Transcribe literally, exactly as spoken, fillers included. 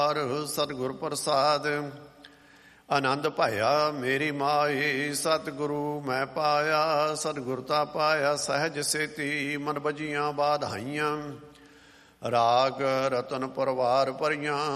ਸਤਿਗੁਰ ਪ੍ਰਸਾਦ ਆਨੰਦ ਭਾਇਆ ਮੇਰੀ ਮਾਈ। ਸਤਿਗੁਰੂ ਮੈਂ ਪਾਇਆ, ਸਤਿਗੁਰਤਾ ਪਾਇਆ ਸਹਿਜ ਸੇਤੀ। ਮਨ ਬਜੀਆਂ ਬਾਧਾਈਆਂ, ਰਾਗ ਰਤਨ ਪਰਵਾਰ ਭਰੀਆਂ।